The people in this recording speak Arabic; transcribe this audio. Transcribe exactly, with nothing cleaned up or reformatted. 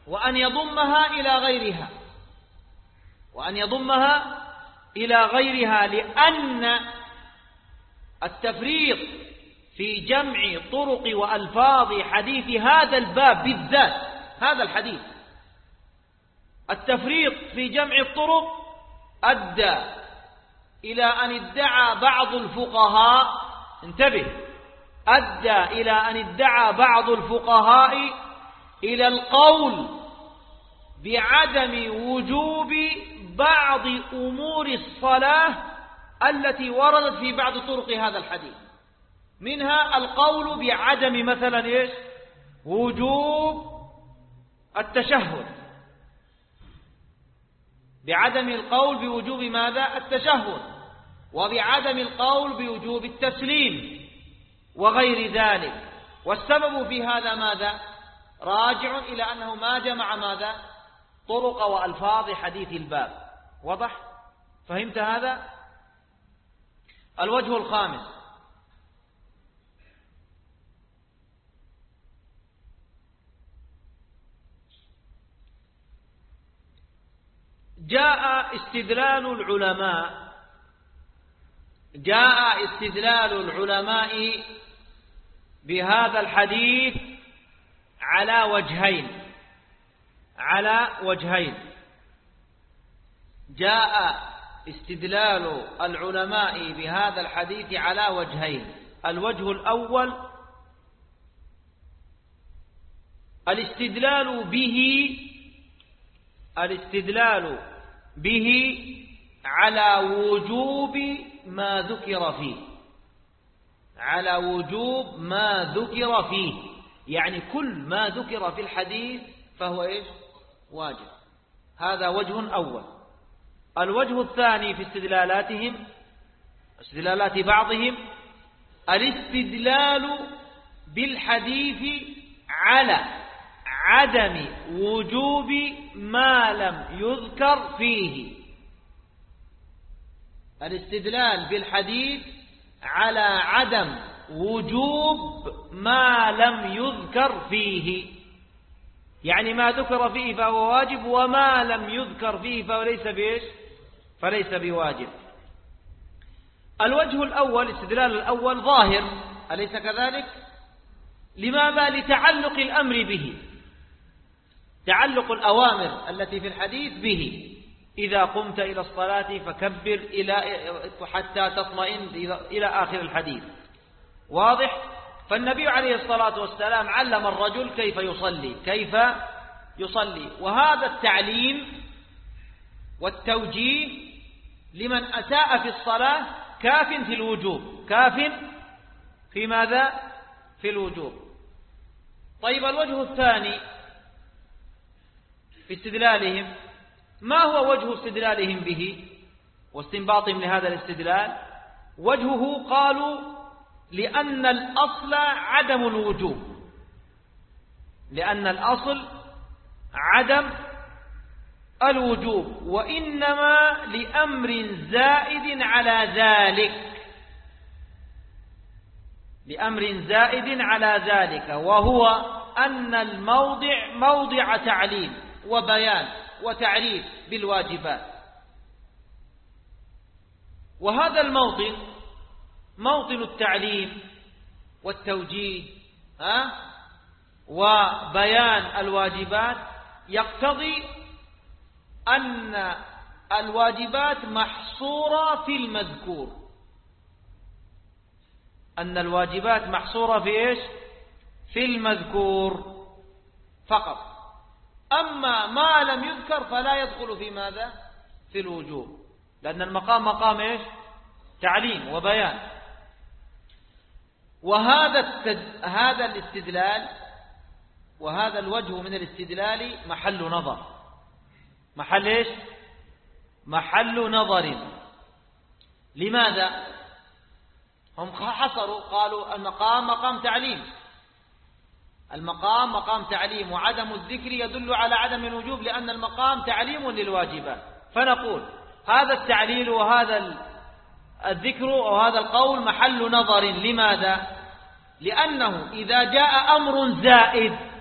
وأن يضمها إلى غيرها وأن يضمها إلى غيرها لأن التفريط في جمع طرق وألفاظ حديث هذا الباب بالذات، هذا الحديث، التفريط في جمع الطرق أدى إلى أن ادعى بعض الفقهاء، انتبه، أدى إلى أن ادعى بعض الفقهاء إلى القول بعدم وجوب بعض أمور الصلاة التي وردت في بعض طرق هذا الحديث، منها القول بعدم مثلا إيش؟ وجوب التشهد، بعدم القول بوجوب ماذا؟ التشهد، وبعدم القول بوجوب التسليم وغير ذلك. والسبب في هذا ماذا؟ راجع إلى أنه ما جمع ماذا؟ طرق وألفاظ حديث الباب. واضح؟ فهمت هذا؟ الوجه الخامس: جاء استدلال العلماء جاء استدلال العلماء بهذا الحديث على وجهين على وجهين جاء استدلال العلماء بهذا الحديث على وجهين. الوجه الأول الاستدلال به الاستدلال به على وجوب ما ذكر فيه على وجوب ما ذكر فيه يعني كل ما ذكر في الحديث فهو إيش؟ واجب. هذا وجه أول. الوجه الثاني في استدلالاتهم استدلالات بعضهم الاستدلال بالحديث على عدم وجوب ما لم يذكر فيه الاستدلال بالحديث على عدم وجوب ما لم يذكر فيه، يعني ما ذكر فيه فهو واجب، وما لم يذكر فيه فليس بإيش؟ فليس بواجب. الوجه الأول، الاستدلال الأول ظاهر، أليس كذلك؟ لماذا؟ لتعلق الأمر به، تعلق الأوامر التي في الحديث به. إذا قمت إلى الصلاة فكبر إلى حتى تطمئن إلى آخر الحديث. واضح؟ فالنبي عليه الصلاة والسلام علم الرجل كيف يصلي كيف يصلي وهذا التعليم والتوجيه لمن أساء في الصلاة كاف في الوجوب، كاف في ماذا؟ في الوجوب. طيب الوجه الثاني في استدلالهم، ما هو وجه استدلالهم به واستنباطهم لهذا الاستدلال؟ وجهه قالوا لأن الأصل عدم الوجوب، لأن الأصل عدم الوجوب، وإنما لأمر زائد على ذلك لأمر زائد على ذلك وهو أن الموضع موضع تعليم وبيان وتعريف بالواجبات، وهذا الموطن موطن التعليم والتوجيه ها وبيان الواجبات، يقتضي أن الواجبات محصورة في المذكور أن الواجبات محصورة في إيش؟ في المذكور فقط. أما ما لم يذكر فلا يدخل في ماذا؟ في الوجوب، لأن المقام مقام إيش؟ تعليم وبيان. وهذا التد... هذا الاستدلال وهذا الوجه من الاستدلال محل نظر محل إيش؟ محل نظر. لماذا؟ هم حصروا قالوا المقام مقام تعليم، المقام مقام تعليم، وعدم الذكر يدل على عدم الوجوب لأن المقام تعليم للواجبات. فنقول هذا التعليل وهذا الذكر وهذا القول محل نظر. لماذا؟ لأنه إذا جاء أمر زائد